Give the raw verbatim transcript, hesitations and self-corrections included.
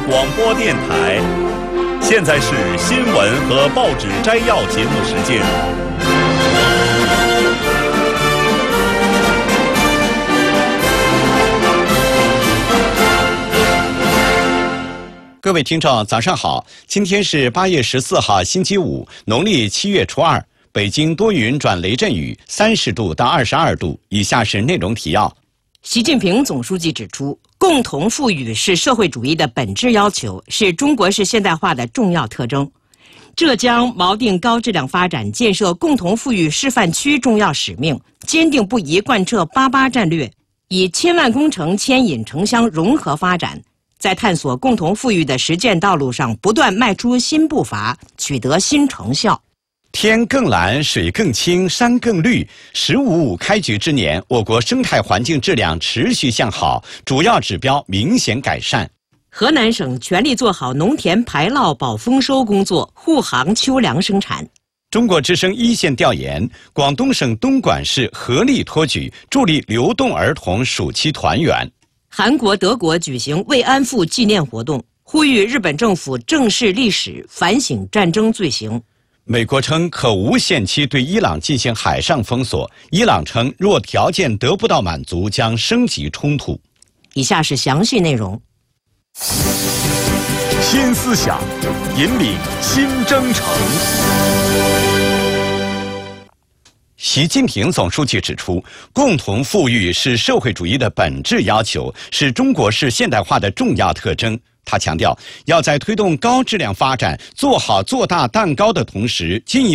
广播电台，现在是新闻和报纸摘要节目时间。 各位听众，早上好！今天是八月十四号，星期五，农历七月初二。北京多云转雷阵雨，三十度到二十二度。以下是内容提要。 习近平总书记指出，共同富裕是社会主义的本质要求，是中国式现代化的重要特征。浙江锚定高质量发展建设共同富裕示范区重要使命，坚定不移贯彻八八战略，以千万工程牵引城乡融合发展，在探索共同富裕的实践道路上不断迈出新步伐，取得新成效。 天更蓝，水更清，山更绿。十五五开局之年，我国生态环境质量持续向好，主要指标明显改善。 河南省全力做好农田排涝保丰收工作，护航秋粮生产。 中国之声一线调研，广东省东莞市合力托举，助力流动儿童暑期团圆。 韩国、德国举行慰安妇纪念活动，呼吁日本政府正视历史，反省战争罪行。 美国称可无限期对伊朗进行海上封锁，伊朗称若条件得不到满足，将升级冲突。 以下是详细内容。 新思想，引领新征程。 习近平总书记指出，共同富裕是社会主义的本质要求，是中国式现代化的重要特征。他强调，要在推动高质量发展、做好做大蛋糕的同时，进一步